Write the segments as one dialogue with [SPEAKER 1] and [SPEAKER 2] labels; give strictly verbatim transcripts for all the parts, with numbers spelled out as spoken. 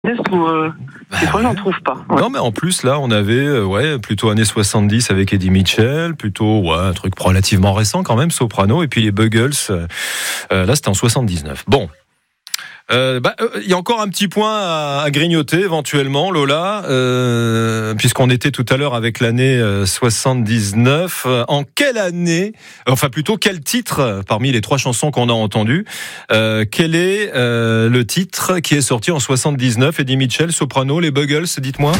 [SPEAKER 1] Où, euh,
[SPEAKER 2] Bah,
[SPEAKER 1] des fois,
[SPEAKER 2] ouais.
[SPEAKER 1] j'en trouve pas. Ouais.
[SPEAKER 2] Non, mais en plus, là, on avait, euh, ouais, plutôt années soixante-dix avec Eddie Mitchell, plutôt, ouais, un truc relativement récent quand même, Soprano, et puis les Buggles, euh, euh, là, c'était en soixante-dix-neuf. Bon. Euh, bah, il y a encore un petit point à, à grignoter éventuellement, Lola, euh, puisqu'on était tout à l'heure avec l'année euh, soixante-dix-neuf. Euh, en quelle année, enfin plutôt quel titre euh, parmi les trois chansons qu'on a entendues, euh, quel est euh, le titre qui est sorti en soixante-dix-neuf? Eddie Mitchell, Soprano, les Buggles, dites-moi.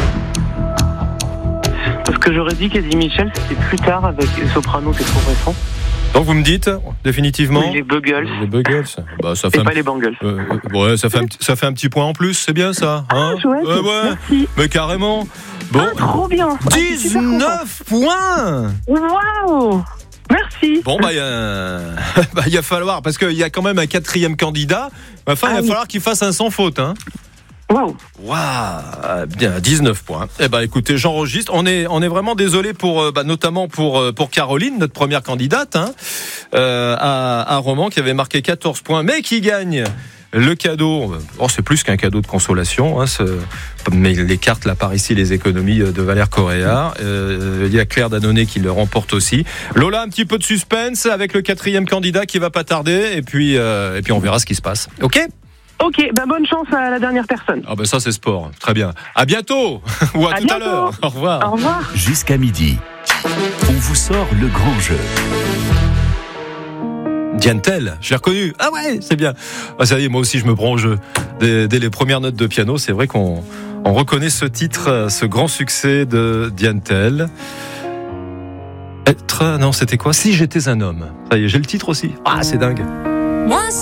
[SPEAKER 1] Parce que j'aurais dit qu'Eddie Mitchell, c'était plus tard avec Soprano, c'est trop récent.
[SPEAKER 2] Donc vous me dites définitivement
[SPEAKER 1] Oui, les Buggles.
[SPEAKER 2] Les Buggles. Bah, ça fait
[SPEAKER 1] Et
[SPEAKER 2] un
[SPEAKER 1] pas
[SPEAKER 2] petit-
[SPEAKER 1] les Bangles.
[SPEAKER 2] euh, ouais, ça fait un, petit- ça fait un petit point en plus, c'est bien ça, hein?
[SPEAKER 1] Ah, chouette,
[SPEAKER 2] ouais, ouais.
[SPEAKER 1] merci.
[SPEAKER 2] Mais carrément. Bon,
[SPEAKER 1] Ah, trop bien. Ah, je suis super contente.
[SPEAKER 2] dix-neuf points.
[SPEAKER 1] Waouh. Merci.
[SPEAKER 2] Bon bah il bah, va falloir, parce qu'il y a quand même un quatrième candidat. Enfin, il
[SPEAKER 1] Ah
[SPEAKER 2] va
[SPEAKER 1] oui.
[SPEAKER 2] falloir qu'il fasse un sans faute, hein.
[SPEAKER 1] Waouh.
[SPEAKER 2] Waouh, bien, dix-neuf points. Eh ben, écoutez, j'enregistre. On est, on est vraiment désolé pour, euh, bah, notamment pour, euh, pour Caroline, notre première candidate, hein, euh, à, à Romans, qui avait marqué quatorze points, mais qui gagne le cadeau. Oh, c'est plus qu'un cadeau de consolation, hein, ce, mais les cartes là par ici, les économies de Valère Correa. Euh, il y a Claire Dannonnet qui le remporte aussi. Lola, un petit peu de suspense avec le quatrième candidat qui va pas tarder, et puis, euh, et puis on verra ce qui se passe. Ok?
[SPEAKER 1] Ok, bah bonne chance à la dernière personne.
[SPEAKER 2] Ah ben ça c'est sport, très bien. À bientôt ou à,
[SPEAKER 1] À
[SPEAKER 2] tout
[SPEAKER 1] bientôt.
[SPEAKER 2] à l'heure. Au revoir.
[SPEAKER 1] Au revoir.
[SPEAKER 3] Jusqu'à midi, on vous sort le grand jeu.
[SPEAKER 2] Diane Tell, je l'ai reconnu. Ah ouais, c'est bien. Ah, ça y est, moi aussi je me prends au jeu. Dès, dès les premières notes de piano, c'est vrai qu'on on reconnaît ce titre, ce grand succès de Diane Tell. Être, non, c'était quoi? Si j'étais un homme. Ça y est, j'ai le titre aussi. Ah, c'est dingue.
[SPEAKER 4] Moi,